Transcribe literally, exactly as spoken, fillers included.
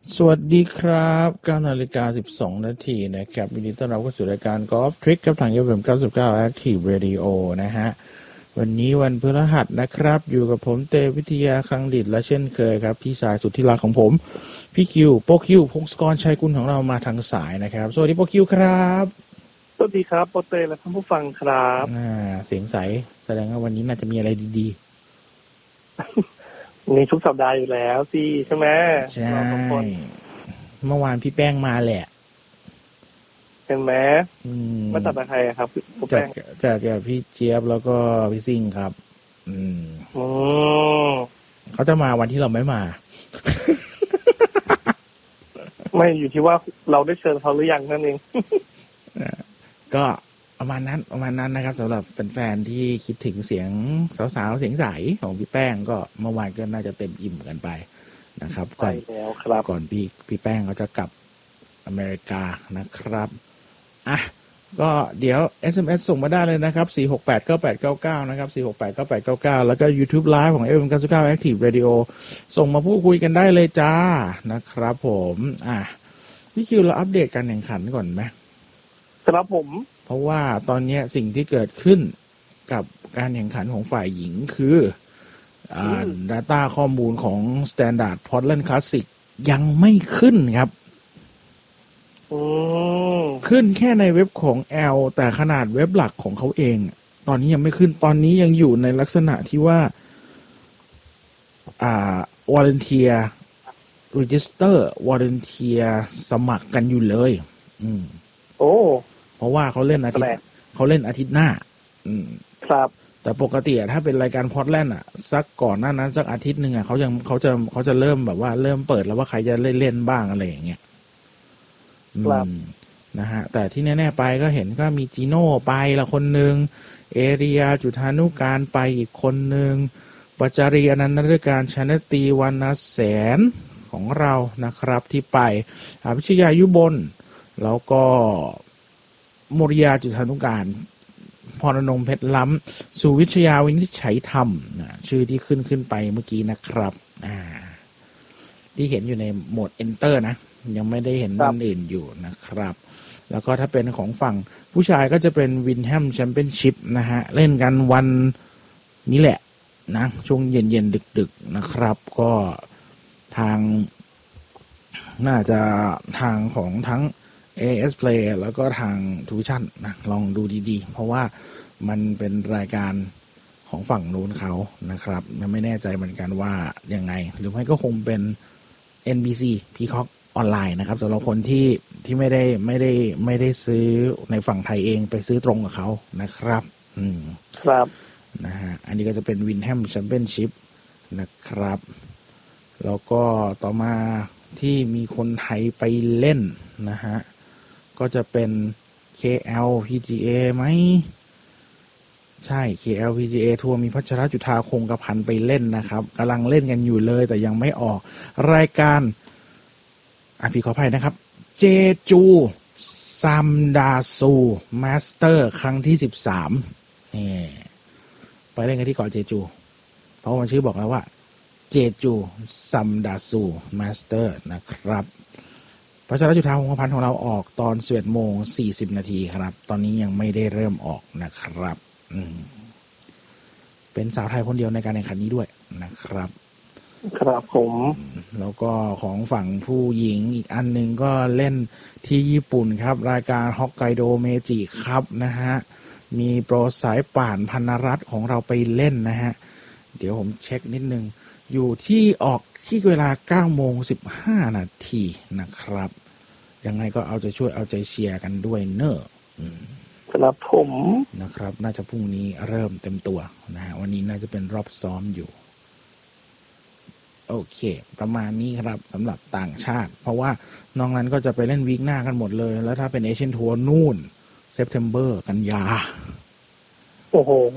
สวัสดีครับเก้านาฬิกาสิบสองนาทีนะครับยินดีต้อนรับเข้าสู่รายการ Golf Trick กับทาง เอฟ เอ็ม เก้าสิบเก้า Active Radio นะฮะวันนี้วันพฤหัสนะครับอยู่กับผมเตวิทยาคลังดิษฐ์และเช่นเคยครับพี่ชายสุดที่รักของผมพี่คิวโปคิวพงศกรชัยกุลของเรามาทางสายนะครับสวัสดีโปคิวครับสวัสดีครับโปเต้และท่านผู้ฟังครับอ่าเสียงใสแสดงว่าวันนี้น่าจะมีอะไรดีๆมีทุกสัปดาห์อยู่แล้วสิใช่ไหมใช่เมื่อวานพี่แป้งมาแหละเห็นไหมมาจากใครครับจากจากจากพี่เจี๊ยบแล้วก็พี่ซิ่งครับอืมอืมเขาจะมาวันที่เราไม่มาไม่อยู่ที่ว่าเราได้เชิญเขาหรือยังนั่นเองก็ประมาณนั้นประมาณนั้นนะครับสำหรับแฟนๆที่คิดถึงเสียงสาวๆเสียงใสของพี่แป้งก็เมื่อวานก็น่าจะเต็มอิ่มกันไปนะครับก่อนก่อนพี่พี่แป้งเขาจะกลับอเมริกานะครับอ่ะก็เดี๋ยว เอส เอ็ม เอส ส่งมาได้เลยนะครับสี่ หก แปด เก้า แปด เก้า เก้านะครับสี่ หก แปด เก้า แปด เก้า เก้าแล้วก็ YouTube Live ของ เอฟ เอ็ม เก้าสิบเก้า Active Radio ส่งมาพูดคุยกันได้เลยจ้านะครับผมอ่ะพี่คิวเราอัปเดตการแข่งขันก่อนไหมครับผมเพราะว่าตอนนี้สิ่งที่เกิดขึ้นกับการแข่งขันของฝ่ายหญิงคืออ่า data ข้อมูลของ Standard Portland Classic ยังไม่ขึ้นครับขึ้นแค่ในเว็บของ L แต่ขนาดเว็บหลักของเขาเองตอนนี้ยังไม่ขึ้นตอนนี้ยังอยู่ในลักษณะที่ว่าอ่า volunteer register volunteer สมัครกันอยู่เลยอืมโอ้เพราะว่าเขาเล่นอาทิตย์เขาเล่นอาทิตย์หน้าอืมครับแต่ปกติถ้าเป็นรายการพอร์ตแลนด์อ่ะสักก่อนหน้านั้นสักอาทิตย์หนึ่งอ่ะเขายังเขาจะเขาจะเริ่มแบบว่าเริ่มเปิดแล้วว่าใครจะเล่นเล่นบ้างอะไรอย่างเงี้ยครับนะฮะแต่ที่แน่ๆไปก็เห็นก็มีจีโน่ไปละคนหนึ่งเอเรียจุธานุการไปอีกคนหนึ่งปัจจารีอนันต์ฤการชนตีวรรณแสนของเรานะครับที่ไปอภิชยายุบลแล้วก็มริยาจุธานุการพรนงเพชรล้ำสุวิชยาวินิจฉัยธรรมนะชื่อที่ขึ้นขึ้นไปเมื่อกี้นะครับอ่าที่เห็นอยู่ในโหมด Enter นะยังไม่ได้เห็นด้านอื่นอยู่นะครับแล้วก็ถ้าเป็นของฝั่งผู้ชายก็จะเป็นวินแฮมแชมเปี้ยนชิพนะฮะเล่นกันวันนี้แหละนะช่วงเย็นเย็นดึกดึกนะครับก็ทางน่าจะทางของทั้ง เอ เอส Play แล้วก็ทางทูวิชั่นนะลองดูดีๆเพราะว่ามันเป็นรายการของฝั่งนู้นเขานะครับยังไม่แน่ใจเหมือนกันว่ายังไงหรือไม่ก็คงเป็น เอ็น บี ซี Peacock ออนไลน์นะครับสำหรับคนที่ที่ไม่ได้ไม่ได้ไม่ได้ซื้อในฝั่งไทยเองไปซื้อตรงกับเขานะครับอืมครับนะฮะอันนี้ก็จะเป็นวินแฮมแชมเปี้ยนชิพนะครับแล้วก็ต่อมาที่มีคนไทยไปเล่นนะฮะก็จะเป็น เค แอล พี จี เอ ไหมใช่ เค แอล พี จี เอ ทัวร์มีพัชรจุฑาคงกระพันไปเล่นนะครับกำลังเล่นกันอยู่เลยแต่ยังไม่ออกรายการอ่ะพี่ขออภัยนะครับเจจูซัมดาซูมาสเตอร์ครั้งที่สิบสามนี่ไปเล่นกันที่เกาะเจจูเพราะมันชื่อบอกแล้วว่าเจจูซัมดาซูมาสเตอร์นะครับพัชรจุฑาคงกระพันของเราออกตอน สิบเอ็ดโมงสี่สิบนาทีครับตอนนี้ยังไม่ได้เริ่มออกนะครับอืมเป็นสาวไทยคนเดียวในการแข่งขันนี้ด้วยนะครับครับผมแล้วก็ของฝั่งผู้หญิงอีกอันหนึ่งก็เล่นที่ญี่ปุ่นครับรายการฮอกไกโดเมจิครับนะฮะมีโปรสายป่านพันรัตน์ของเราไปเล่นนะฮะเดี๋ยวผมเช็คนิดนึงอยู่ที่ออกที่เวลา เก้าโมงสิบห้านาทีนะครับยังไงก็เอาใจช่วยเอาใจเชียร์กันด้วยเนอะครับผมนะครับน่าจะพรุ่งนี้เริ่มเต็มตัวนะฮะวันนี้น่าจะเป็นรอบซ้อมอยู่โอเคประมาณนี้ครับสำหรับต่างชาติเพราะว่าน้องนั้นก็จะไปเล่นวีคหน้ากันหมดเลยแล้วถ้าเป็นเอเชียนทัวร์นู่นเซปเทมเบอร์กันยาโอ้โห